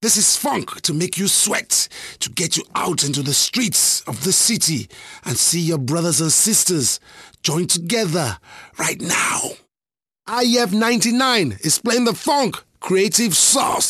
This is funk to make you sweat, to get you out into the streets of the city and see your brothers and sisters join together right now. IF99 is playing the funk Creative Sauce.